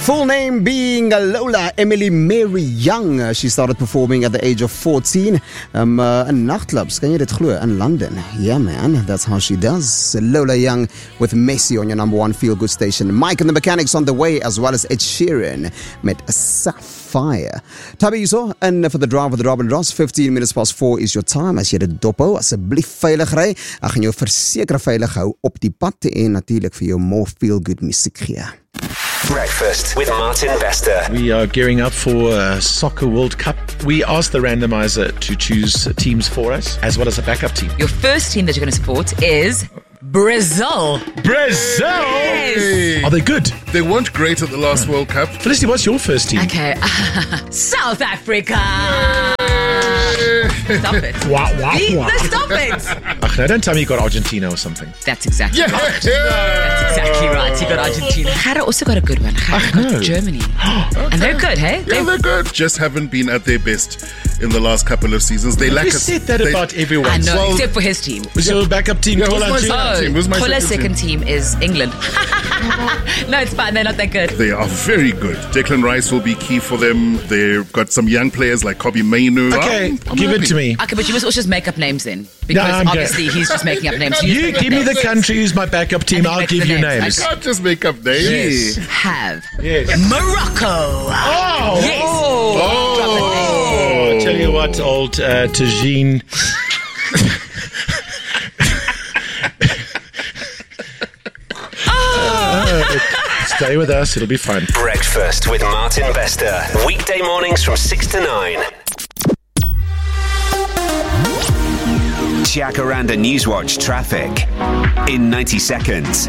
Full name being Lola Emily Mary Young. She started performing at the age of 14 in nightclubs. Can you dit glo? In London. Yeah, man. That's how she does. Lola Young with Messi on your number one feel-good station. Mike and the Mechanics on the way, as well as Ed Sheeran met Sapphire. Tabi hierso, en vir the drive with the Robin Ross, 15 minutes past 4 is your time. As jy dit dophou, asseblief veilig ry. Ek gaan jou verseker veilig hou op die pad en natuurlik vir jou more feel-good musiek gee. Breakfast with Martin Bester. We are gearing up for Soccer World Cup. We asked the randomizer to choose teams for us, as well as a backup team. Your first team that you're going to support is Brazil. Brazil? Yes. Are they good? They weren't great at the last World Cup. Felicity, what's your first team? Okay. South Africa. Stop it. Wow. Stop it. Ach, no, don't tell me you got Argentina or something. That's exactly right. That's exactly right. You got Argentina. Ghana also got a good one. Ghana got Germany. Okay. And they're good, hey? Yeah, they're good. Just haven't been at their best in the last couple of seasons. They lack You said that about everyone. I know, Well, except for his team. Was your backup team Yeah, who's my Argentina? second team? Who's my Kola's second second team is England. No, it's fine. They're not that good. They are very good. Declan Rice will be key for them. They've got some young players like Kobe Mainu. Okay, I'm give happy. it to me. Okay, but you must also just make up names then. Because I'm good. obviously he's just making up names. You give me the country who's my backup team, And then I'll make give the you names. names. I can't just make up names. Yes. Have Yes. Morocco. Oh! Yes. Oh! Tell you what, old Tagine. Stay with us, it'll be fun. Breakfast with Martin Bester. Weekday mornings from 6 to 9. Jacaranda Newswatch traffic in 90 seconds.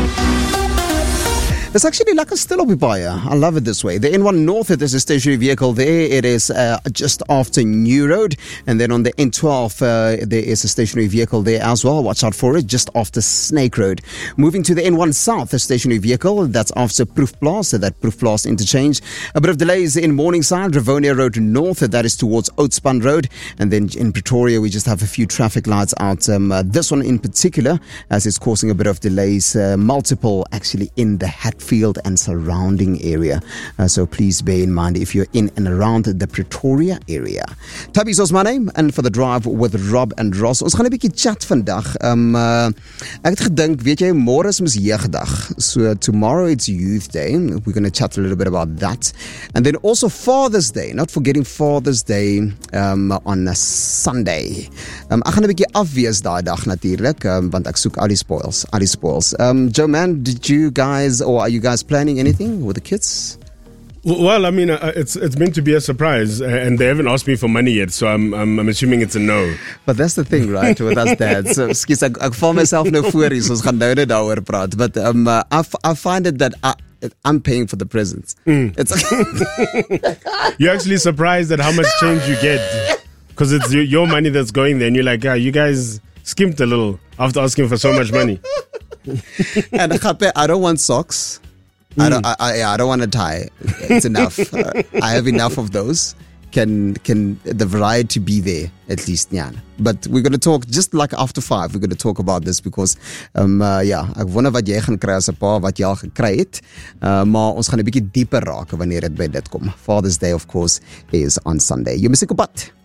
It's actually like a still up by. I love it this way. The N1 North, there's a stationary vehicle there. It is just after New Road. And then on the N12, there is a stationary vehicle there as well. Watch out for it, just after Snake Road. Moving to the N1 South, a stationary vehicle that's after Proefplaas, so that Proefplaas interchange. A bit of delays in Morningside, Rivonia Road North, that is towards Oudtspan Road. And then in Pretoria, we just have a few traffic lights out. This one in particular, as it's causing a bit of delays, multiple actually in the Hatfield and surrounding area. So please bear in mind if you're in and around the Pretoria area. Tabby is my name, and for the drive with Rob and Ross. Ons gaan 'n bietjie chat vandag. Ek het gedink, weet jy, môre is mos jeugdag. So tomorrow it's Youth Day. We're going to chat a little bit about that. And then also Father's Day, not forgetting Father's Day on a Sunday. Ek gaan 'n bietjie afwees daai dag natuurlik, want ek soek al die spoils. Joe man, did you guys, or are you guys planning anything with the kids? Well, I mean, it's meant to be a surprise, and they haven't asked me for money yet, so I'm assuming it's a no. But that's the thing, right, with us dads. So, excuse, ek val myself nou voor hier, so ons gaan nou net daaroor praat. But I find it that I'm paying for the presents. It's You're actually surprised at how much change you get, because it's your money that's going there, and you're like, you guys skimped a little after asking for so much money. And I don't want socks. I don't want a tie. It's enough. I have enough of those. Can the variety be there at least? Yeah. But we're going to talk just like after 5. We're going to talk about this because ek wonder wat jy gaan kry as 'n pa wat jy al gekry het. Maar ons gaan 'n bietjie dieper raak wanneer dit by dit kom. Father's Day of course is on Sunday. Jy musiek op pad.